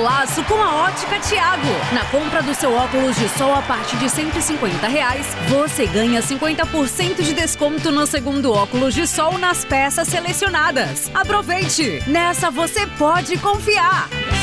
golaço com a Ótica Thiago. Na compra do seu óculos de sol a partir de R$ 150, você ganha 50% de desconto no segundo óculos de sol nas peças selecionadas. Aproveite! Nessa você pode confiar!